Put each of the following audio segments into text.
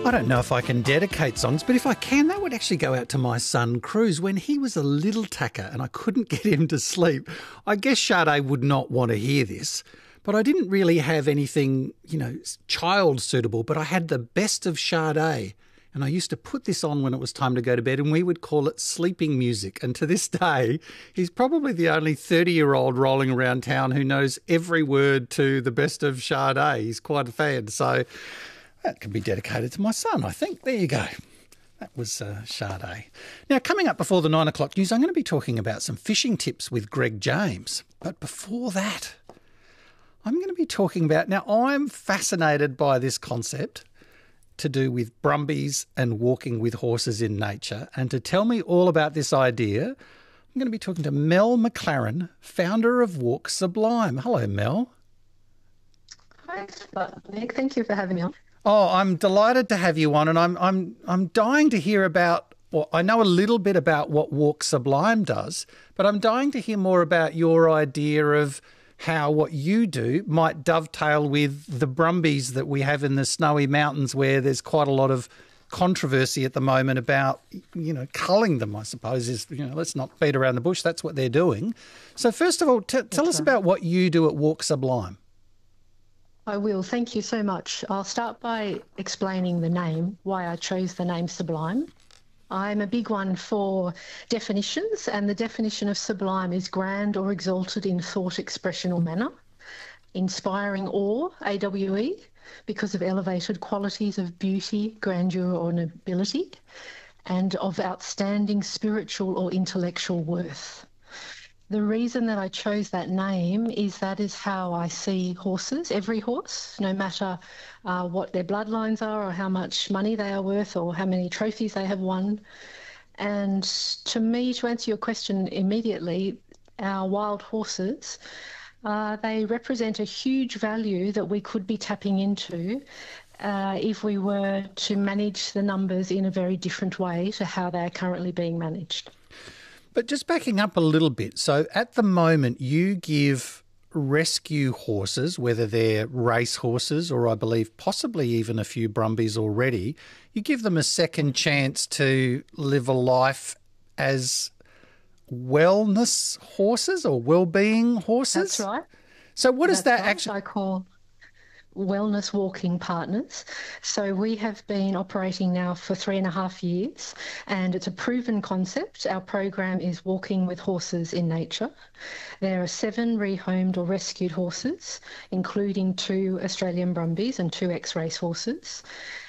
I don't know if I can dedicate songs, but if I can, that would actually go out to my son, Cruz, when he was a little tacker and I couldn't get him to sleep. I guess Sade would not want to hear this, but I didn't really have anything, child suitable, but I had the best of Sade. And I used to put this on when it was time to go to bed, and we would call it sleeping music. And to this day, he's probably the only 30-year-old rolling around town who knows every word to the best of Sade. He's quite a fan. So that can be dedicated to my son, I think. There you go. That was Sade. Now, coming up before the 9 o'clock news, I'm going to be talking about some fishing tips with Greg James. But before that, I'm going to be talking about... Now, I'm fascinated by this concept to do with brumbies and walking with horses in nature. And to tell me all about this idea, I'm going to be talking to Mel McLaren, founder of Walk Sublime. Hello, Mel. Hi, Nick. Thank you for having me on. Oh, I'm delighted to have you on, and I'm dying to hear about. Well, I know a little bit about what Walk Sublime does, but I'm dying to hear more about your idea of how what you do might dovetail with the brumbies that we have in the snowy mountains, where there's quite a lot of controversy at the moment about, culling them, I suppose, is, let's not beat around the bush. That's what they're doing. So first of all, tell us about what you do at Walk Sublime. I will. Thank you so much. I'll start by explaining the name, why I chose the name Sublime. I'm a big one for definitions, and the definition of sublime is grand or exalted in thought, expression or manner, inspiring awe, AWE, because of elevated qualities of beauty, grandeur or nobility, and of outstanding spiritual or intellectual worth. The reason that I chose that name is that is how I see horses, every horse, no matter what their bloodlines are or how much money they are worth or how many trophies they have won. And to me, to answer your question immediately, our wild horses, they represent a huge value that we could be tapping into if we were to manage the numbers in a very different way to how they are currently being managed. But just backing up a little bit, so at the moment you give rescue horses, whether they're race horses or I believe possibly even a few brumbies already, you give them a second chance to live a life as wellness horses or well-being horses? That's right. So what does that actually... I call wellness walking partners. So we have been operating now for 3.5 years, and it's a proven concept. Our program is walking with horses in nature. There are 7 rehomed or rescued horses, including 2 Australian brumbies and 2 ex-race horses.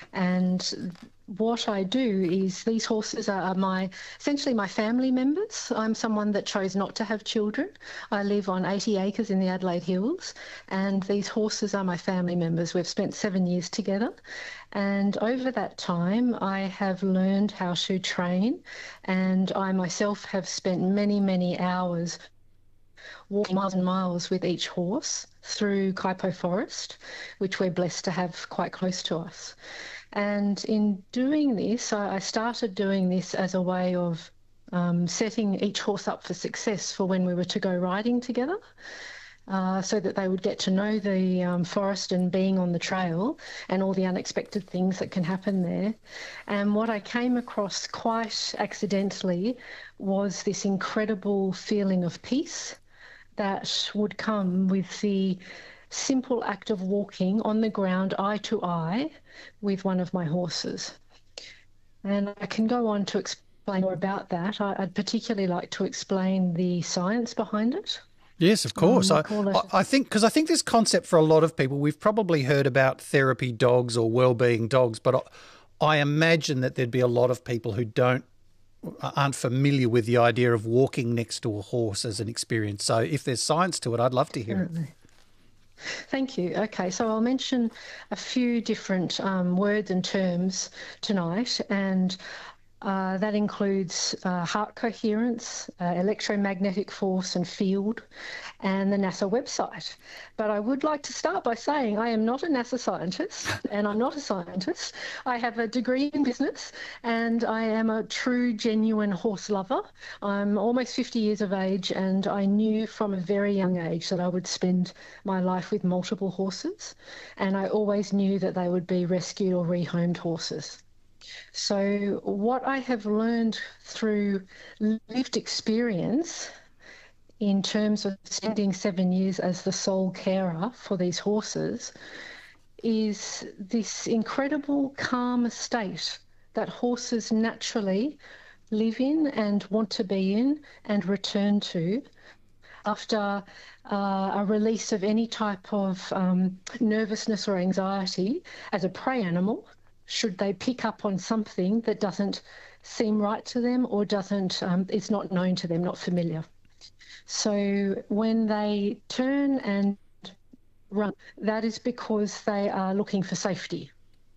And what I do is these horses are essentially my family members. I'm someone that chose not to have children. I live on 80 acres in the Adelaide Hills, and these horses are my family members. We've spent 7 years together, and over that time I have learned how to train, and I myself have spent many, many hours walking miles and miles with each horse through Kaipo Forest, which we're blessed to have quite close to us. And in doing this, I started doing this as a way of setting each horse up for success for when we were to go riding together, so that they would get to know the forest and being on the trail and all the unexpected things that can happen there. And what I came across quite accidentally was this incredible feeling of peace that would come with the simple act of walking on the ground eye to eye with one of my horses. And I can go on to explain more about that. I'd particularly like to explain the science behind it. Yes, of course. I think this concept for a lot of people, we've probably heard about therapy dogs or well-being dogs, but I imagine that there'd be a lot of people who aren't familiar with the idea of walking next to a horse as an experience. So if there's science to it, I'd love to hear it. Thank you. Okay, so I'll mention a few different words and terms tonight, and That includes heart coherence, electromagnetic force and field, and the NASA website. But I would like to start by saying I am not a NASA scientist, and I'm not a scientist. I have a degree in business, and I am a true, genuine horse lover. I'm almost 50 years of age, and I knew from a very young age that I would spend my life with multiple horses, and I always knew that they would be rescued or rehomed horses. So what I have learned through lived experience in terms of spending 7 years as the sole carer for these horses is this incredible calm state that horses naturally live in and want to be in and return to after a release of any type of nervousness or anxiety as a prey animal, should they pick up on something that doesn't seem right to them or it's not known to them, not familiar. So when they turn and run, that is because they are looking for safety.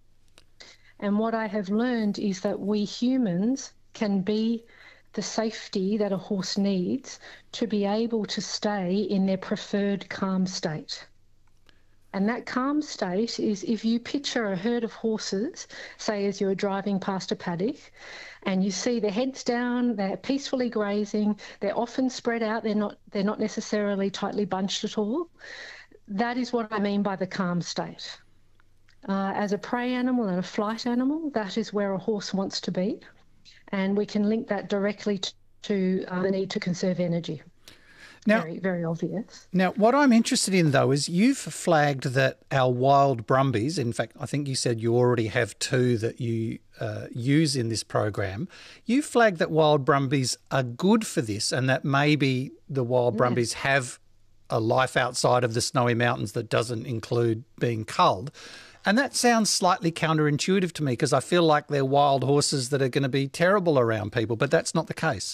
And what I have learned is that we humans can be the safety that a horse needs to be able to stay in their preferred calm state. And that calm state is if you picture a herd of horses, say as you're driving past a paddock, and you see their heads down, they're peacefully grazing, they're often spread out, they're not necessarily tightly bunched at all. That is what I mean by the calm state. As a prey animal and a flight animal, that is where a horse wants to be. And we can link that directly to the need to conserve energy. Now, very, very obvious. Now, what I'm interested in, though, is you've flagged that our wild brumbies, in fact, I think you said you already have 2 that you use in this program. You flagged that wild brumbies are good for this and that maybe the wild brumbies have a life outside of the Snowy Mountains that doesn't include being culled. And that sounds slightly counterintuitive to me because I feel like they're wild horses that are going to be terrible around people, but that's not the case.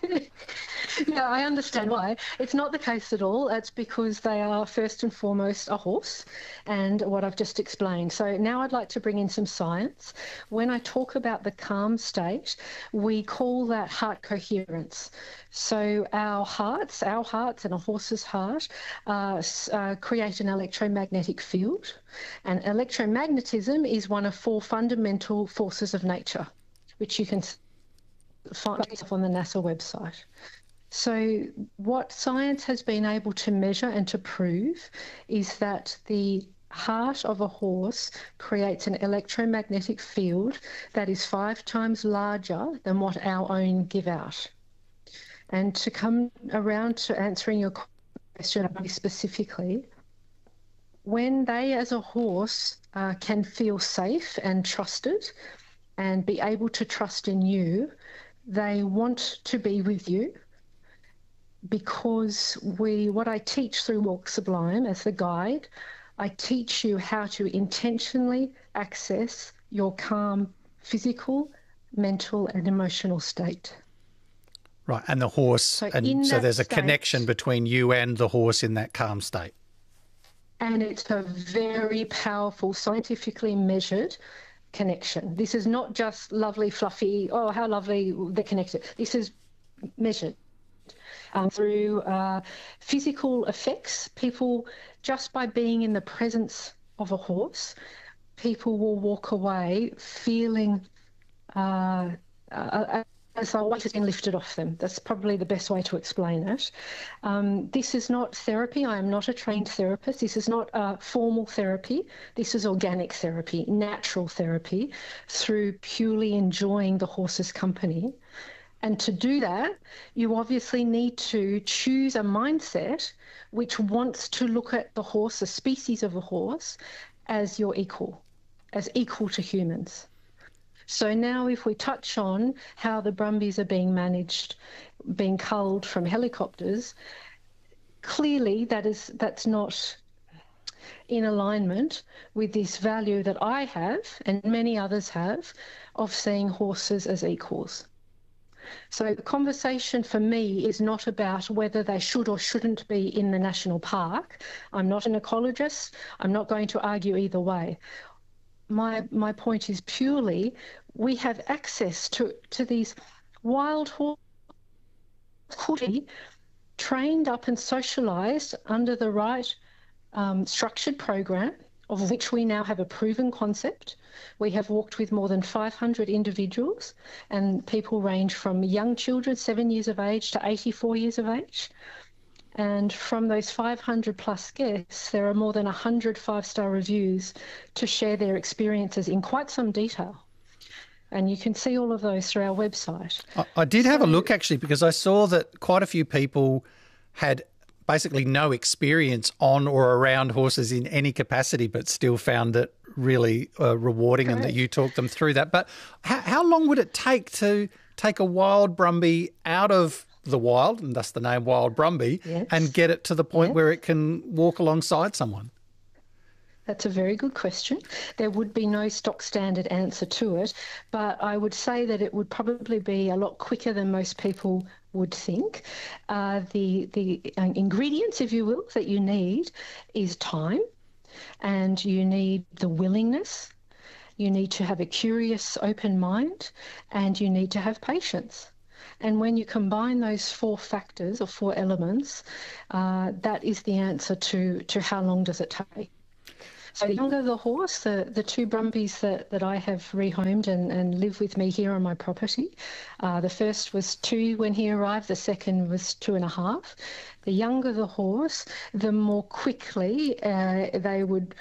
Yeah, I understand why. It's not the case at all. It's because they are first and foremost a horse and what I've just explained. So now I'd like to bring in some science. When I talk about the calm state, we call that heart coherence. So our hearts and a horse's heart create an electromagnetic field. And electromagnetism is one of 4 fundamental forces of nature, which you can find on the NASA website. So what science has been able to measure and to prove is that the heart of a horse creates an electromagnetic field that is 5 times larger than what our own give out. And to come around to answering your question specifically, when they as a horse can feel safe and trusted and be able to trust in you, they want to be with you. Because what I teach through Walk Sublime as the guide, I teach you how to intentionally access your calm physical, mental and emotional state. Right, and the horse, so there's a connection between you and the horse in that calm state. And it's a very powerful, scientifically measured connection. This is not just lovely, fluffy, oh, how lovely they're connected. This is measured. Through physical effects, people, just by being in the presence of a horse, people will walk away feeling as though a weight has been lifted off them. That's probably the best way to explain it. This is not therapy. I am not a trained therapist. This is not formal therapy. This is organic therapy, natural therapy, through purely enjoying the horse's company. And to do that, you obviously need to choose a mindset which wants to look at the horse, the species of a horse, as your equal, as equal to humans. So now if we touch on how the brumbies are being managed, being culled from helicopters, clearly that's not in alignment with this value that I have and many others have of seeing horses as equals. So the conversation for me is not about whether they should or shouldn't be in the national park. I'm not an ecologist. I'm not going to argue either way. my point is purely we have access to these wild horses trained up and socialised under the right structured program, of which we now have a proven concept. We have walked with more than 500 individuals, and people range from young children, 7 years of age, to 84 years of age. And from those 500 plus guests, there are more than 100 five-star reviews to share their experiences in quite some detail. And you can see all of those through our website. I did have a look, actually, because I saw that quite a few people had basically no experience on or around horses in any capacity, but still found it really rewarding. Correct. And that you talked them through that. But how long would it take to take a wild Brumby out of the wild, and thus the name Wild Brumby, yes, and get it to the point where it can walk alongside someone? That's a very good question. There would be no stock standard answer to it, but I would say that it would probably be a lot quicker than most people would think. The ingredients, if you will, that you need is time, and you need the willingness. You need to have a curious, open mind, and you need to have patience. And when you combine those four factors or four elements, that is the answer to how long does it take. So the younger the horse, the two Brumbies that I have rehomed and live with me here on my property, the first was 2 when he arrived, the second was 2.5. The younger the horse, the more quickly they would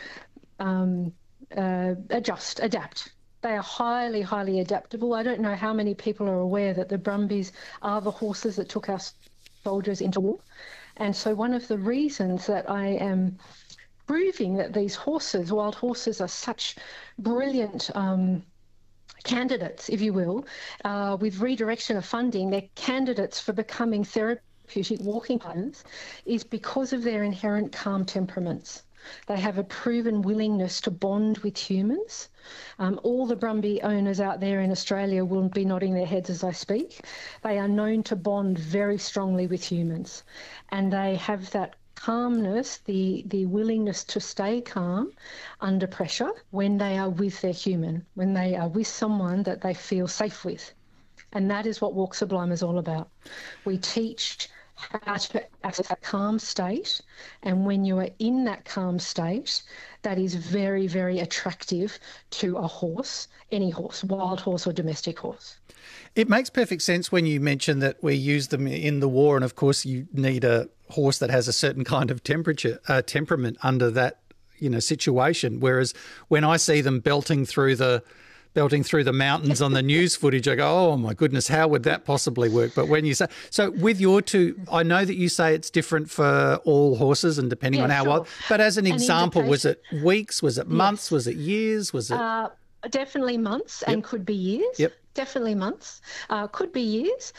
adapt. They are highly, highly adaptable. I don't know how many people are aware that the Brumbies are the horses that took our soldiers into war. And so one of the reasons that I am proving that these horses, wild horses, are such brilliant candidates, if you will, with redirection of funding, they're candidates for becoming therapeutic walking partners, is because of their inherent calm temperaments. They have a proven willingness to bond with humans. All the Brumby owners out there in Australia will be nodding their heads as I speak. They are known to bond very strongly with humans, and they have that calmness, the willingness to stay calm under pressure when they are with their human, when they are with someone that they feel safe with. And that is what Walk Sublime is all about. We teach how to access a calm state, and when you are in that calm state, that is very, very attractive to a horse, any horse, wild horse or domestic horse. It makes perfect sense when you mention that we use them in the war, and of course you need a horse that has a certain kind of temperament under that, situation. Whereas when I see them belting through the mountains on the news footage, I go, oh my goodness, how would that possibly work? But when you say, so with your two, I know that you say it's different for all horses and depending on how wild, but as an example, was it weeks, was it months, was it years, was it? Definitely months and could be years. Yep. Definitely months, could be years.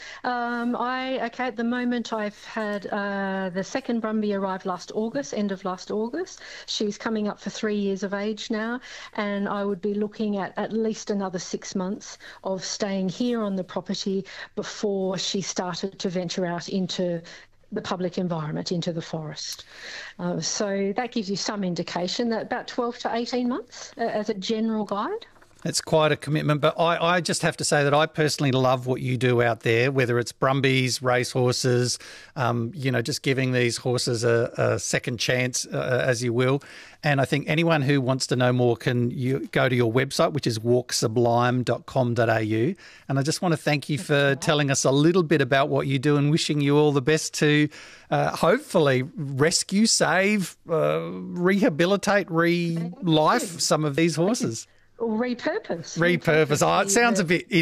At the moment I've had the second Brumby arrived last August, end of last August. She's coming up for 3 years of age now, and I would be looking at least another 6 months of staying here on the property before she started to venture out into the public environment, into the forest. So that gives you some indication that about 12 to 18 months as a general guide. It's quite a commitment, but I just have to say that I personally love what you do out there, whether it's Brumbies, racehorses, just giving these horses a second chance, as you will. And I think anyone who wants to know more can go to your website, which is walksublime.com.au. And I just want to thank you for telling us a little bit about what you do and wishing you all the best to hopefully rescue, save, rehabilitate, re-life some of these horses. Repurpose. Oh, it sounds a bit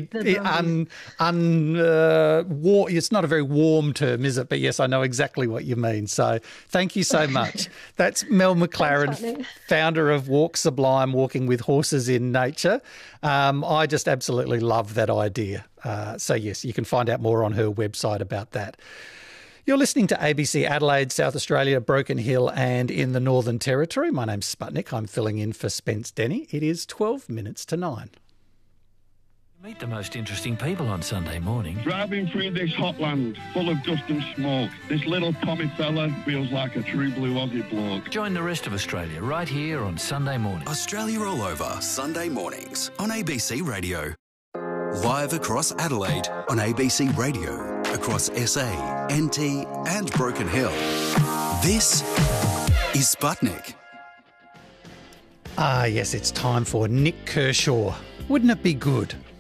it's not a very warm term, is it? But yes, I know exactly what you mean. So thank you so much. That's Mel McLaren, founder of Walk Sublime, walking with horses in nature. I just absolutely love that idea. So yes, you can find out more on her website about that. You're listening to ABC Adelaide, South Australia, Broken Hill and in the Northern Territory. My name's Sputnik. I'm filling in for Spence Denny. It is 12 minutes to 9. Meet the most interesting people on Sunday morning. Driving through this hot land full of dust and smoke, this little Tommy fella feels like a true blue Aussie bloke. Join the rest of Australia right here on Sunday morning. Australia All Over, Sunday mornings on ABC Radio. Live across Adelaide on ABC Radio, across SA, NT and Broken Hill. This is Sputnik. Ah, yes, it's time for Nick Kershaw. Wouldn't it be good?